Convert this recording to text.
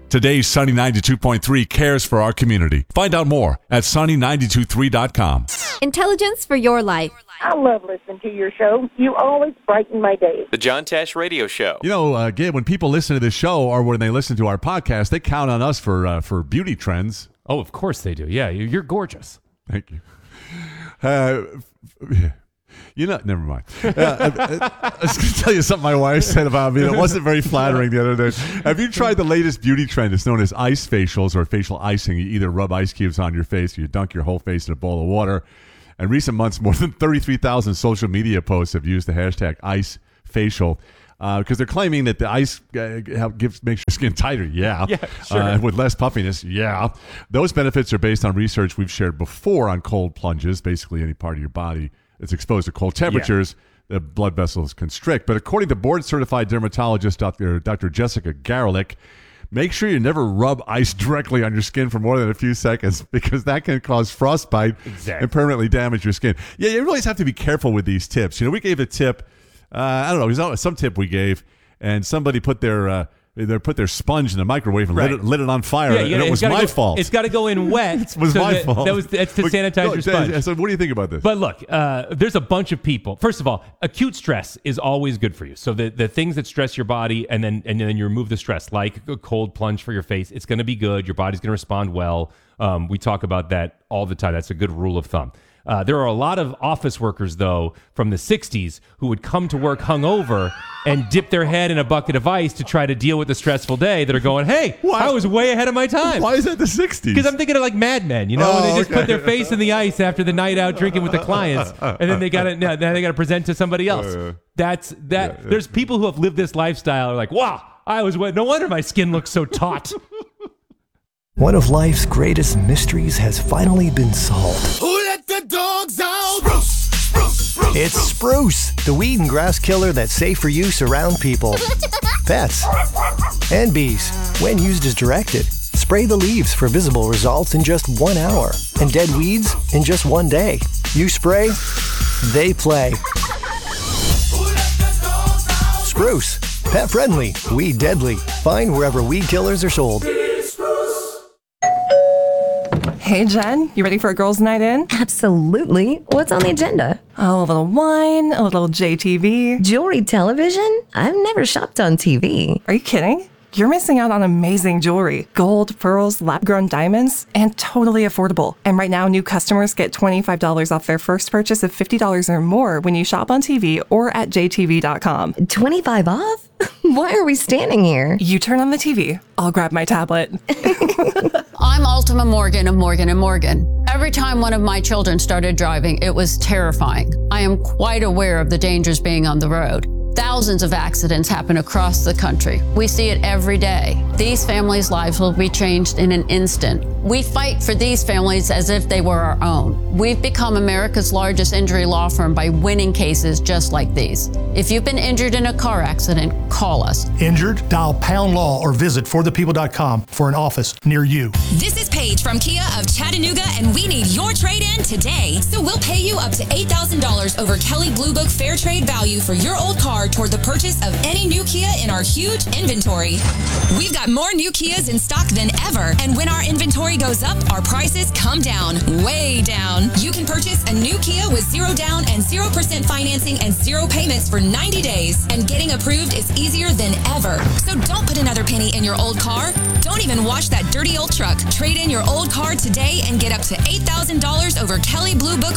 Today's Sunny 92.3 cares for our community. Find out more at sunny923.com. Intelligence for your life. I love listening to your show. You always brighten my day. The John Tesh Radio Show. You know, Gabe, when people listen to this show or when they listen to our podcast, they count on us for beauty trends. Oh, of course they do. Yeah, you're gorgeous. Thank you. You know, never mind. I was going to tell you something my wife said about me that wasn't very flattering the other day. Have you tried the latest beauty trend? It's known as ice facials or facial icing. You either rub ice cubes on your face or you dunk your whole face in a bowl of water. In recent months, more than 33,000 social media posts have used the hashtag ice facial because they're claiming that the ice makes your skin tighter. Yeah, sure. With less puffiness. Yeah. Those benefits are based on research we've shared before on cold plunges. Basically, any part of your body that's exposed to cold temperatures, the blood vessels constrict. But according to board-certified dermatologist Dr. Jessica Garlick, make sure you never rub ice directly on your skin for more than a few seconds because that can cause frostbite and permanently damage your skin. Yeah, you really have to be careful with these tips. You know, we gave a tip, I don't know, it was some tip we gave, and somebody put their sponge in the microwave and lit it on fire, and it was my fault. It's got to go in wet. It was my fault. That's to sanitize your sponge. So what do you think about this? But look, there's a bunch of people. First of all, acute stress is always good for you. So the things that stress your body and then you remove the stress, like a cold plunge for your face, it's going to be good. Your body's going to respond well. We talk about that all the time. That's a good rule of thumb. There are a lot of office workers, though, from the 60s who would come to work hungover and dip their head in a bucket of ice to try to deal with a stressful day that are going, hey, I was way ahead of my time. Why is that the 60s? Because I'm thinking of like Mad Men, when they just put their face in the ice after the night out drinking with the clients, and then they got to present to somebody else. There's people who have lived this lifestyle are like, wow, no wonder my skin looks so taut. One of life's greatest mysteries has finally been solved. Who let the dogs out? Spruce. It's Spruce, the weed and grass killer that's safe for use around people, pets, and bees. When used as directed, spray the leaves for visible results in just 1 hour and dead weeds in just 1 day. You spray, they play. Spruce, pet friendly, weed deadly. Find wherever weed killers are sold. Hey, Jen, you ready for a girls' night in? Absolutely. What's on the agenda? Oh, a little wine, a little JTV. Jewelry television? I've never shopped on TV. Are you kidding? You're missing out on amazing jewelry. Gold, pearls, lab-grown diamonds, and totally affordable. And right now, new customers get $25 off their first purchase of $50 or more when you shop on TV or at jtv.com. 25 off? Why are we standing here? You turn on the TV. I'll grab my tablet. I'm Ultima Morgan of Morgan & Morgan. Every time one of my children started driving, it was terrifying. I am quite aware of the dangers being on the road. Thousands of accidents happen across the country. We see it every day. These families' lives will be changed in an instant. We fight for these families as if they were our own. We've become America's largest injury law firm by winning cases just like these. If you've been injured in a car accident, call us. Injured? Dial Pound Law or visit forthepeople.com for an office near you. This is Paige from Kia of Chattanooga, and we need your trade-in today. So we'll pay you up to $8,000 over Kelley Blue Book Fair Trade value for your old car toward the purchase of any new Kia in our huge inventory. We've got more new Kias in stock than ever, and when our inventory goes up, our prices come down, way down. You can purchase a new Kia with 0 down and 0% financing and 0 payments for 90 days, and getting approved is easier than ever. So don't put another penny in your old car. Don't even wash that dirty old truck. Trade in your old car today and get up to $8,000 over Kelley Blue Book